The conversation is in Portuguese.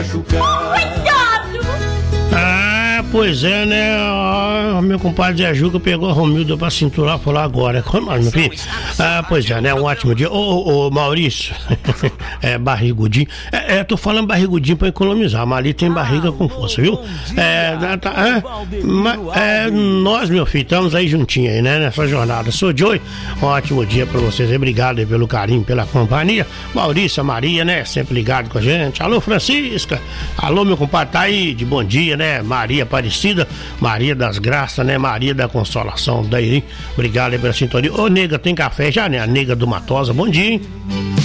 Pois é, né? Meu compadre Zé Juca pegou a Romilda pra cinturar e falou agora. Meu filho. Pois é, né? Um ótimo dia. Ô, Maurício. Barrigudinho. Tô falando barrigudinho pra economizar, mas ali tem barriga com força, viu? Nós, meu filho, estamos aí juntinhos aí, né? Nessa jornada. Sou Joey. Um ótimo dia pra vocês aí. Obrigado aí pelo carinho, pela companhia. Maurício, a Maria, né? Sempre ligado com a gente. Alô, Francisca. Alô, meu compadre Taíde. Bom dia, né? Maria Aparecida, Maria das Graças, né? Maria da Consolação, daí. Obrigado aí pela sintonia. Ô, nega, tem café já, né? A nega do Matosa, bom dia, hein?